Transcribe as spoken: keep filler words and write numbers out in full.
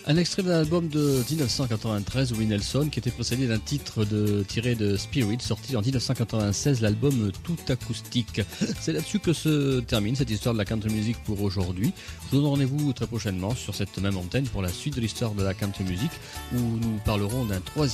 Un extrait d'un album de dix-neuf cent quatre-vingt-treize, Willie Nelson, qui était précédé d'un titre de, tiré de Spirit, sorti en dix-neuf cent quatre-vingt-seize, l'album Tout Acoustique. C'est là-dessus que se termine cette histoire de la country music pour aujourd'hui. Je vous donne rendez-vous très prochainement sur cette même antenne pour la suite de l'histoire de la country music, où nous parlerons d'un troisième